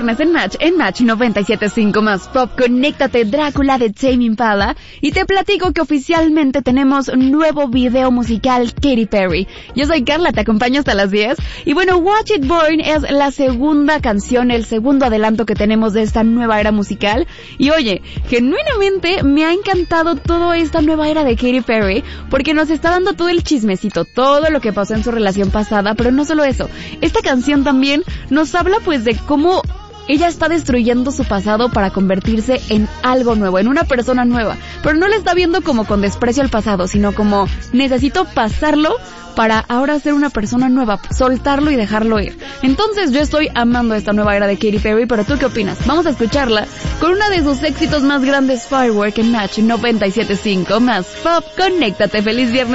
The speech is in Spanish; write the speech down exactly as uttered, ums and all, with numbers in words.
viernes en Match, en Match noventa y siete punto cinco más pop, conéctate, Drácula de Tame Impala, y te platico que oficialmente tenemos nuevo video musical, Katy Perry. Yo soy Carla, te acompaño hasta las diez, y bueno, Watch It Burn es la segunda canción, el segundo adelanto que tenemos de esta nueva era musical, y oye, genuinamente me ha encantado toda esta nueva era de Katy Perry, porque nos está dando todo el chismecito, todo lo que pasó en su relación pasada, pero no solo eso, esta canción también nos habla pues de cómo ella está destruyendo su pasado para convertirse en algo nuevo, en una persona nueva, pero no le está viendo como con desprecio al pasado, sino como necesito pasarlo para ahora ser una persona nueva, soltarlo y dejarlo ir. Entonces yo estoy amando esta nueva era de Katy Perry, pero ¿tú qué opinas? Vamos a escucharla con una de sus éxitos más grandes, Firework, en Match noventa y siete punto cinco más pop, conéctate, feliz viernes.